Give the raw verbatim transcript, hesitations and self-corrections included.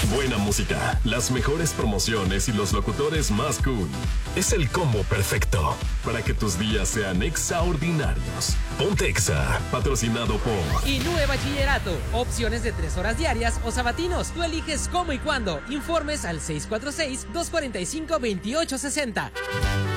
Buena música, las mejores promociones y los locutores más cool. Es el combo perfecto para que tus días sean extraordinarios. Ponte Exa, patrocinado por Inúe Bachillerato. Opciones de tres horas diarias o sabatinos. Tú eliges cómo y cuándo. Informes al seis cuatro seis, dos cuatro cinco, dos ocho seis cero.